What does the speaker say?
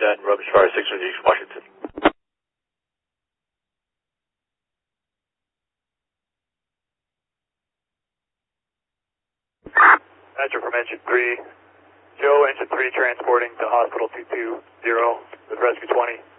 Ben, Rubbish Fire 6 East Washington. Metro from Engine 3. Joe, Engine 3 transporting to Hospital 220 with Rescue 20.